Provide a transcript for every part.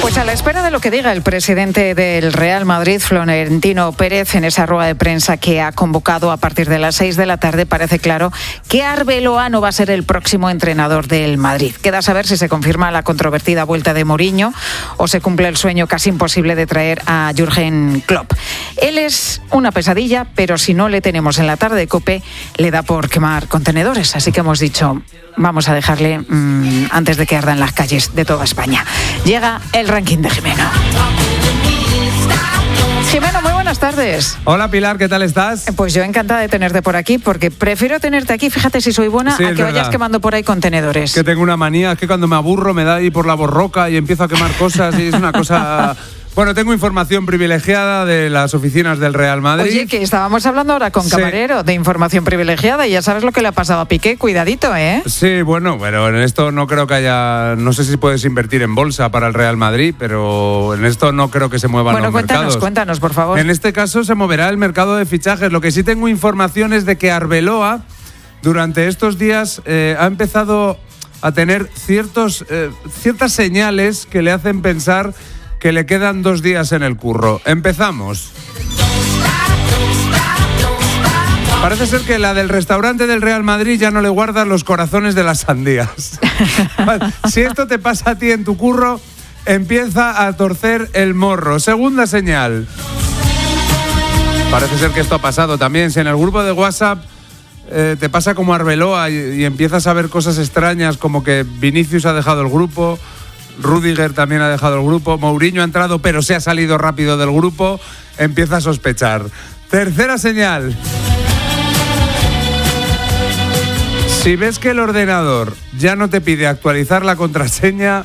Pues a la espera de lo que diga el presidente del Real Madrid, Florentino Pérez, en esa rueda de prensa que ha convocado a partir de las 6 de la tarde, parece claro que Arbeloa no va a ser el próximo entrenador del Madrid. Queda saber si se confirma la controvertida vuelta de Mourinho o se cumple el sueño casi imposible de traer a Jürgen Klopp. Él es una pesadilla, pero si no le tenemos en la tarde de COPE, le da por quemar contenedores. Así que hemos dicho, vamos a dejarle antes de que ardan las calles de toda España. Llega el ranking de Jimeno. Jimeno, muy buenas tardes. Hola Pilar, ¿qué tal estás? Pues yo encantada de tenerte por aquí, porque prefiero tenerte aquí, fíjate si soy buena, sí, a que vayas quemando por ahí contenedores. Que tengo una manía, es que cuando me aburro me da ahí por la borroca y empiezo a quemar cosas y es una cosa... Bueno, tengo información privilegiada de las oficinas del Real Madrid. Oye, que estábamos hablando ahora con Camarero de información privilegiada y ya sabes lo que le ha pasado a Piqué, cuidadito, ¿eh? Sí, bueno, pero en esto no creo que haya... No sé si puedes invertir en bolsa para el Real Madrid, pero en esto no creo que se muevan los mercados. Cuéntanos, por favor. En este caso se moverá el mercado de fichajes. Lo que sí tengo información es de que Arbeloa, durante estos días, ha empezado a tener ciertas señales que le hacen pensar que le quedan 2 días en el curro. Empezamos. Parece ser que la del restaurante del Real Madrid ya no le guarda los corazones de las sandías. Si esto te pasa a ti en tu curro, empieza a torcer el morro. Segunda señal. Parece ser que esto ha pasado también. Si en el grupo de WhatsApp te pasa como Arbeloa y empiezas a ver cosas extrañas como que Vinicius ha dejado el grupo, Rüdiger también ha dejado el grupo, Mourinho ha entrado pero se ha salido rápido del grupo, empieza a sospechar. Tercera señal. Si ves que el ordenador ya no te pide actualizar la contraseña,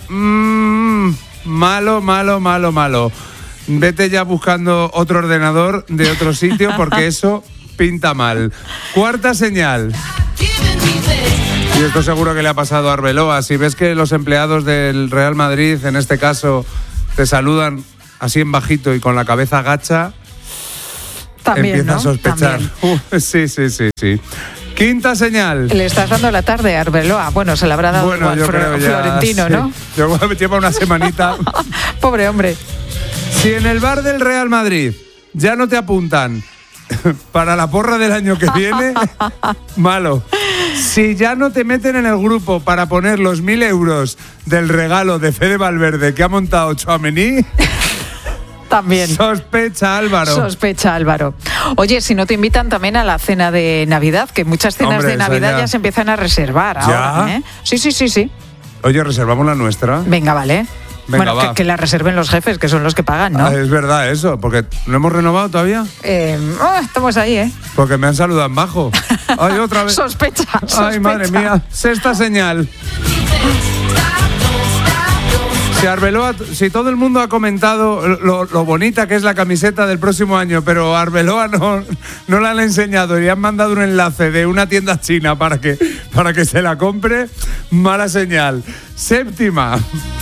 malo. Vete ya buscando otro ordenador de otro sitio porque eso pinta mal. Cuarta señal. Y esto seguro que le ha pasado a Arbeloa. Si ves que los empleados del Real Madrid, en este caso, te saludan así en bajito y con la cabeza agacha, también, empieza, ¿no?, a sospechar. Sí. Quinta señal. Le estás dando la tarde a Arbeloa. Bueno, se la habrá dado igual Florentino, sí, ¿no? Yo me lleva una semanita. Pobre hombre. Si en el bar del Real Madrid ya no te apuntan para la porra del año que viene, malo. Si ya no te meten en el grupo para poner los 1.000 euros del regalo de Fede Valverde que ha montado Tchouaméni, también. Sospecha Álvaro. Oye, si no te invitan también a la cena de Navidad, que muchas cenas de Navidad ya se empiezan a reservar ahora, ¿eh? Sí. Oye, reservamos la nuestra. Venga, vale. Venga, bueno, que la reserven los jefes, que son los que pagan, ¿no? Es verdad eso, porque ¿no hemos renovado todavía? Estamos ahí, ¿eh? Porque me han saludado en bajo. Ay, otra vez. Sospecha. Ay, madre mía. Sexta señal. Si todo el mundo ha comentado lo bonita que es la camiseta del próximo año, pero a Arbeloa no la han enseñado y le han mandado un enlace de una tienda china para que se la compre, mala señal. Séptima.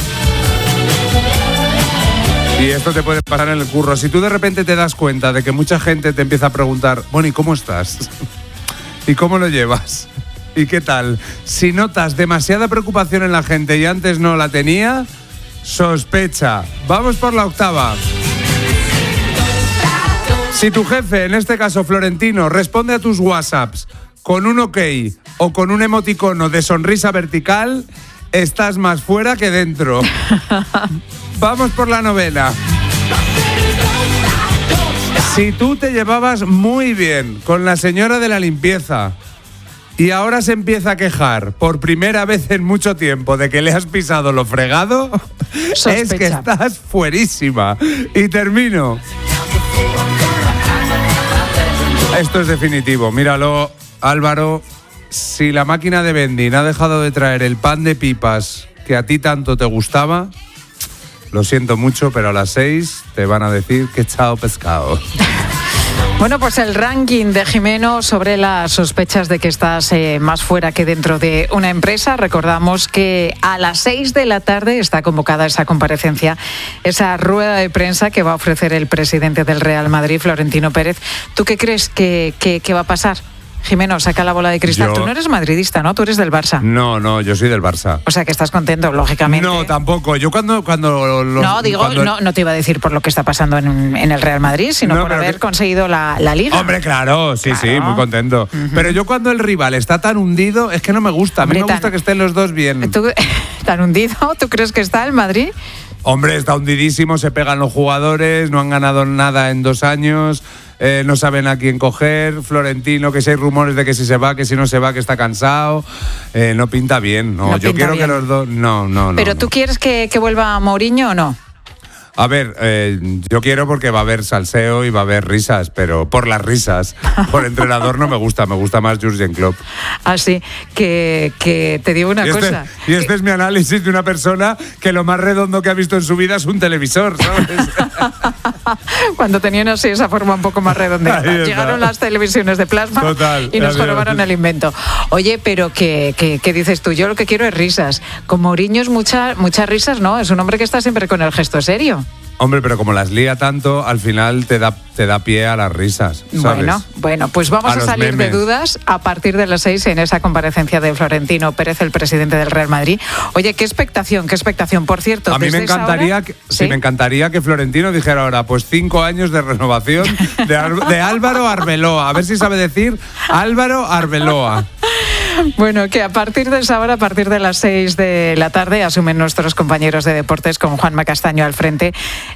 Y esto te puede pasar en el curro. Si tú de repente te das cuenta de que mucha gente te empieza a preguntar, bueno, ¿y cómo estás? ¿Y cómo lo llevas? ¿Y qué tal? Si notas demasiada preocupación en la gente y antes no la tenía, sospecha. Vamos por la octava. Si tu jefe, en este caso Florentino, responde a tus WhatsApps con un OK o con un emoticono de sonrisa vertical, estás más fuera que dentro. Vamos por la novena. Si tú te llevabas muy bien con la señora de la limpieza y ahora se empieza a quejar por primera vez en mucho tiempo de que le has pisado lo fregado, sospecha. Es que estás fuerísima. Y termino. Esto es definitivo. Míralo, Álvaro. Si la máquina de vending ha dejado de traer el pan de pipas que a ti tanto te gustaba, lo siento mucho, pero a las 6 te van a decir que chao pescado. Bueno, pues el ranking de Jimeno sobre las sospechas de que estás más fuera que dentro de una empresa. Recordamos que a las 6 de la tarde está convocada esa comparecencia, esa rueda de prensa que va a ofrecer el presidente del Real Madrid, Florentino Pérez. ¿Tú qué crees que va a pasar? Jimeno, saca la bola de cristal. Yo- Tú no eres madridista, ¿no? Tú eres del Barça. No, yo soy del Barça. O sea que estás contento, lógicamente. No, tampoco. Yo cuando No te iba a decir por lo que está pasando en el Real Madrid, sino No, por pero haber que- conseguido la Liga. Hombre, claro, sí, Claro. muy contento. Pero yo cuando el rival está tan hundido, es que no me gusta. A mí Hombre, me gusta que estén los dos bien. ¿Tú, tan hundido? ¿Tú crees que está el Madrid? Hombre, está hundidísimo, se pegan los jugadores, no han ganado nada en 2 años, no saben a quién coger. Florentino, que si hay rumores de que si se va, que si no se va, que está cansado. No pinta bien. No, No yo pinta quiero bien. que los dos. No. ¿Pero tú quieres que vuelva Mourinho o no? A ver, yo quiero porque va a haber salseo y va a haber risas, pero por las risas. Por entrenador no me gusta más Jürgen Klopp. Así que te digo una cosa. Y este es mi análisis de una persona que lo más redondo que ha visto en su vida es un televisor, ¿sabes? Cuando tenían así esa forma un poco más redondeada. Ahí está. Llegaron las televisiones de plasma Total, y nos adiós. robaron el invento. Oye, pero ¿qué dices tú? Yo lo que quiero es risas. Con Mourinho es muchas risas, ¿no? Es un hombre que está siempre con el gesto serio. Hombre, pero como las lía tanto, al final te da pie a las risas, ¿sabes? Bueno, pues vamos A a los salir de memes. dudas a partir de las 6 en esa comparecencia de Florentino Pérez, el presidente del Real Madrid. Oye, qué expectación. Por cierto, A mí me desde esa encantaría, hora- ¿Sí? me encantaría que Florentino dijera ahora, pues 5 años de renovación de Álvaro Arbeloa. A ver si sabe decir Álvaro Arbeloa. Bueno, que a partir de esa hora, a partir de las 6 de la tarde, asumen nuestros compañeros de deportes con Juanma Castaño al frente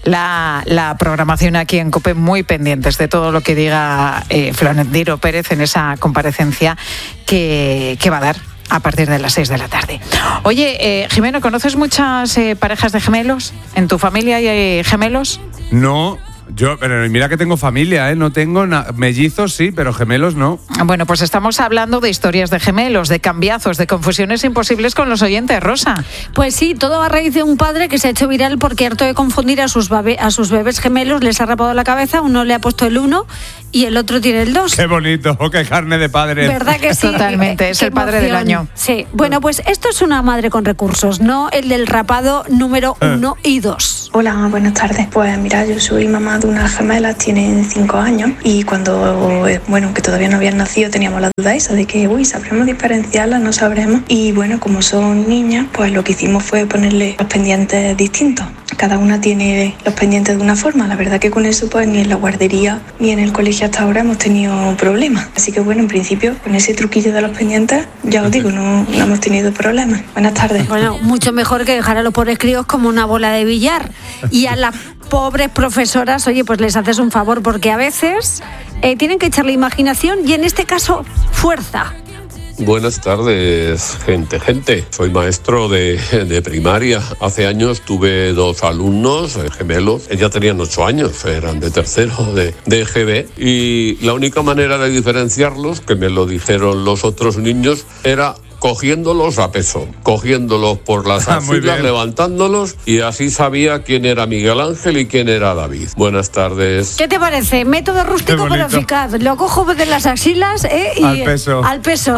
la programación aquí en COPE, muy pendientes de todo lo que diga Florentino Pérez en esa comparecencia que va a dar a partir de las 6 de la tarde. Oye, Jimeno, ¿conoces muchas parejas de gemelos? ¿En tu familia hay gemelos? No, pero mira que tengo familia, ¿eh? No tengo mellizos, sí, pero gemelos no. Bueno, pues estamos hablando de historias de gemelos, de cambiazos, de confusiones imposibles con los oyentes, Rosa. Pues sí, todo a raíz de un padre que se ha hecho viral porque harto de confundir a sus bebés gemelos, les ha rapado la cabeza, uno le ha puesto el 1 y el otro tiene el 2. Qué bonito, qué carne de padre. ¿Verdad que sí? Totalmente, es Qué el padre del emoción. año. Sí, bueno, pues esto es una madre con recursos, no el del rapado número 1 y 2. Hola, buenas tardes. Pues mira, yo soy mamá de unas gemelas, tienen 5 años y cuando, que todavía no habían nacido teníamos la duda esa de que, ¿sabremos diferenciarlas? No sabremos. Y bueno, como son niñas, pues lo que hicimos fue ponerle los pendientes distintos. Cada una tiene los pendientes de una forma. La verdad que con eso pues ni en la guardería ni en el colegio hasta ahora hemos tenido problemas. Así que bueno, en principio con ese truquillo de los pendientes, ya os digo, no hemos tenido problemas. Buenas tardes. Bueno, mucho mejor que dejar a los pobres críos como una bola de billar. Y a las pobres profesoras, oye, pues les haces un favor porque a veces tienen que echarle imaginación y en este caso fuerza. Buenas tardes, gente. Soy maestro de primaria. Hace años tuve 2 alumnos gemelos. Ya tenían 8 años, eran de tercero de EGB. Y la única manera de diferenciarlos, que me lo dijeron los otros niños, era cogiéndolos a peso, cogiéndolos por las Muy axilas, bien. levantándolos, y así sabía quién era Miguel Ángel y quién era David. Buenas tardes. ¿Qué te parece? Método rústico Qué pero bonito. eficaz. Lo cojo de las axilas y Al peso. Al peso.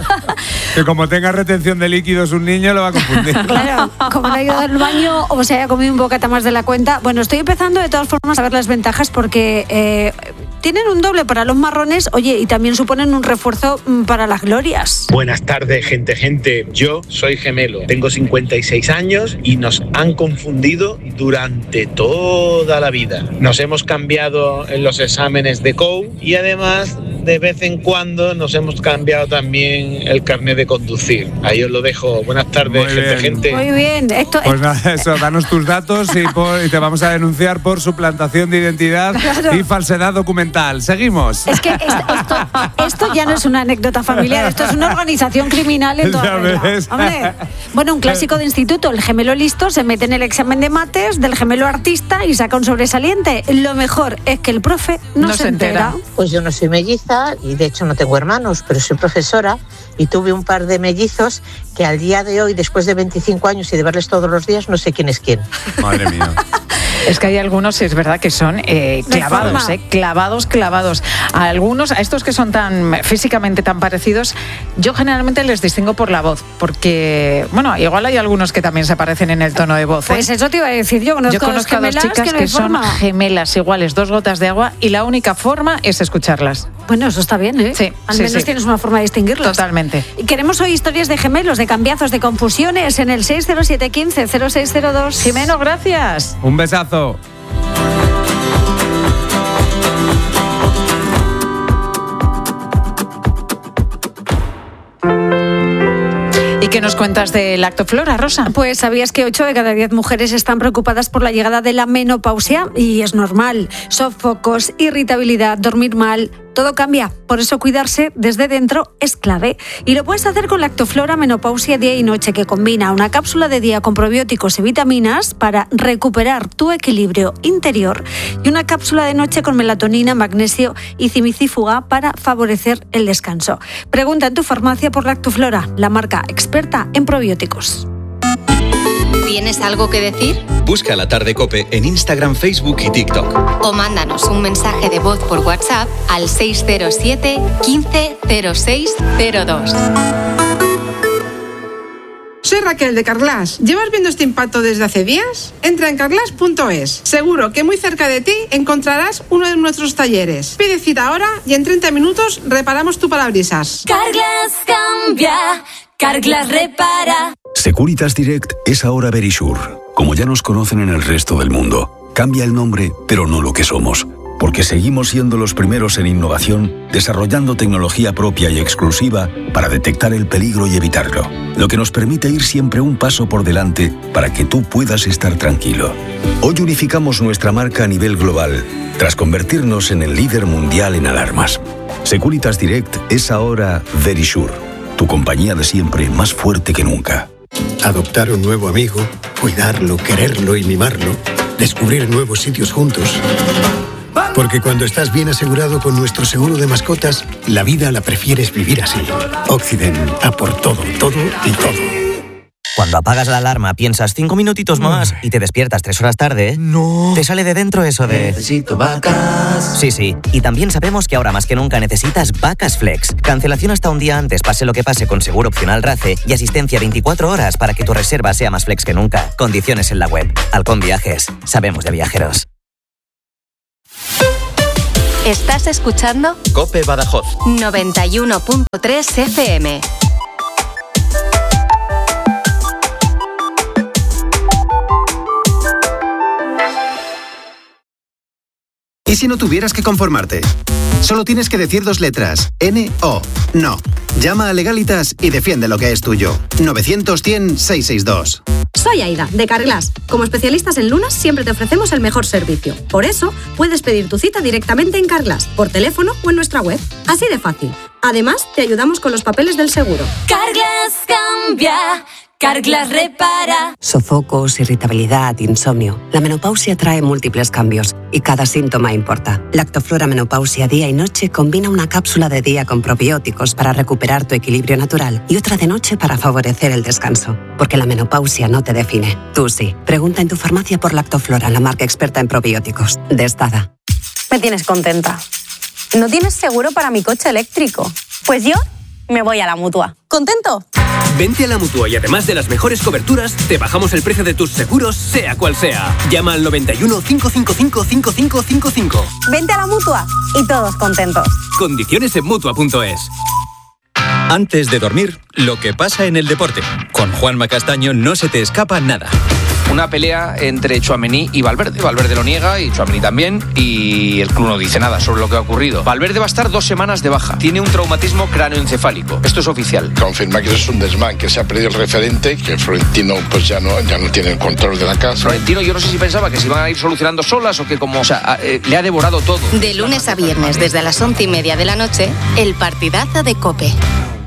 Que como tenga retención de líquidos un niño lo va a confundir. Claro, como no ha ido al baño o se haya comido un bocata más de la cuenta. Bueno, estoy empezando de todas formas a ver las ventajas porque tienen un doble para los marrones, oye, y también suponen un refuerzo para las glorias. Buenas tardes, gente. Yo soy gemelo, tengo 56 años y nos han confundido durante toda la vida. Nos hemos cambiado en los exámenes de COU y además de vez en cuando nos hemos cambiado también el carnet de conducir. Ahí os lo dejo. Buenas tardes, Muy bien. gente. Muy bien, esto Pues nada, eso, danos tus datos y te vamos a denunciar por suplantación de identidad Claro. y falsedad documental. Seguimos. es que esto ya no es una anécdota familiar, esto es una organización criminal en Ya toda regla. ves. Hombre, bueno, un clásico de instituto, el gemelo listo se mete en el examen de mates del gemelo artista y saca un sobresaliente. Lo mejor es que el profe no se entera. Pues yo no soy melliza y de hecho no tengo hermanos, pero soy profesora y tuve un par de mellizos que al día de hoy, después de 25 años y de verles todos los días, no sé quién es quién. Madre mía. Es que hay algunos, es verdad, que son clavados, forma. clavados. A algunos, a estos que son tan físicamente tan parecidos, yo generalmente les distingo por la voz, porque, bueno, igual hay algunos que también se parecen en el tono de voz. Pues eso te iba a decir, yo conozco Yo conozco a dos gemelas chicas que no que hay son forma. gemelas iguales, 2 gotas de agua, y la única forma es escucharlas. Bueno, eso está bien, ¿eh? Sí, Al sí, menos sí. tienes una forma de distinguirlos. Totalmente. Y queremos hoy historias de gemelos, de cambiazos, de confusiones en el 60715-0602. Jimeno, gracias. Un besazo. ¿Y qué nos cuentas de Lactoflora, Rosa? Pues sabías que 8 de cada 10 mujeres están preocupadas por la llegada de la menopausia y es normal. Sofocos, irritabilidad, dormir mal, todo cambia. Por eso cuidarse desde dentro es clave. Y lo puedes hacer con Lactoflora Menopausia Día y Noche, que combina una cápsula de día con probióticos y vitaminas para recuperar tu equilibrio interior y una cápsula de noche con melatonina, magnesio y cimicífuga para favorecer el descanso. Pregunta en tu farmacia por Lactoflora, la marca experta en probióticos. ¿Tienes algo que decir? Busca La Tarde COPE en Instagram, Facebook y TikTok. O mándanos un mensaje de voz por WhatsApp al 607 15 06 02. Soy Raquel de Carglass. ¿Llevas viendo este impacto desde hace días? Entra en carglass.es. Seguro que muy cerca de ti encontrarás uno de nuestros talleres. Pide cita ahora y en 30 minutos reparamos tu parabrisas. Carglass cambia, Carglass repara. Securitas Direct es ahora Verisure. Como ya nos conocen en el resto del mundo, cambia el nombre, pero no lo que somos. Porque seguimos siendo los primeros en innovación, desarrollando tecnología propia y exclusiva para detectar el peligro y evitarlo. Lo que nos permite ir siempre un paso por delante para que tú puedas estar tranquilo. Hoy unificamos nuestra marca a nivel global, tras convertirnos en el líder mundial en alarmas. Securitas Direct es ahora Verisure, tu compañía de siempre más fuerte que nunca. Adoptar un nuevo amigo, cuidarlo, quererlo y mimarlo, descubrir nuevos sitios juntos. Porque cuando estás bien asegurado con nuestro seguro de mascotas, la vida la prefieres vivir así. Occident, a por todo, todo y todo. Cuando apagas la alarma piensas 5 minutitos más y te despiertas 3 horas tarde, No. te sale de dentro eso de... Necesito vacas. Sí. Y también sabemos que ahora más que nunca necesitas Vacas Flex. Cancelación hasta un día antes, pase lo que pase, con seguro opcional RACE y asistencia 24 horas para que tu reserva sea más flex que nunca. Condiciones en la web. Halcón Viajes. Sabemos de viajeros. ¿Estás escuchando? COPE Badajoz. 91.3 FM. ¿Y si no tuvieras que conformarte? Solo tienes que decir 2 letras. N-O. No. Llama a Legalitas y defiende lo que es tuyo. 900-100-662. Soy Aida, de Carglass. Como especialistas en lunas, siempre te ofrecemos el mejor servicio. Por eso, puedes pedir tu cita directamente en Carglass, por teléfono o en nuestra web. Así de fácil. Además, te ayudamos con los papeles del seguro. Carglass cambia, Carglass repara. Sofocos, irritabilidad, insomnio. La menopausia trae múltiples cambios y cada síntoma importa. Lactoflora Menopausia Día y Noche combina una cápsula de día con probióticos para recuperar tu equilibrio natural y otra de noche para favorecer el descanso. Porque la menopausia no te define. Tú sí. Pregunta en tu farmacia por Lactoflora, la marca experta en probióticos. De Estada. Me tienes contenta. ¿No tienes seguro para mi coche eléctrico? Pues yo me voy a la Mutua. ¿Contento? Vente a la Mutua y además de las mejores coberturas, te bajamos el precio de tus seguros, sea cual sea. Llama al 91 555 5555. Vente a la Mutua y todos contentos. Condiciones en Mutua.es. Antes de dormir, lo que pasa en el deporte. Con Juanma Castaño no se te escapa nada. Una pelea entre Tchouaméni y Valverde. Valverde lo niega y Tchouaméni también, y el club no dice nada sobre lo que ha ocurrido. Valverde va a estar 2 semanas de baja. Tiene un traumatismo cráneoencefálico. Esto es oficial. Confirma que es un desmán, que se ha perdido el referente, que Florentino pues ya no tiene el control de la casa. Florentino, yo no sé si pensaba que se iban a ir solucionando solas o que le ha devorado todo. De lunes a viernes, desde las 11:30 de la noche, el partidazo de COPE.